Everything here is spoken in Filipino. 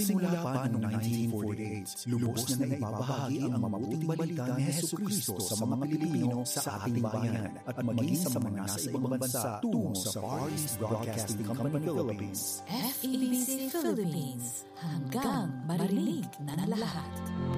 Simula pa noong 1948, lubos na naibabahagi ang mabuting balita ni Hesukristo sa mga Pilipino sa ating bayan at maging sa mga nasa ibang bansa tungo sa Far East Broadcasting Company Philippines. FEBC Philippines, hanggang marinig ng lahat.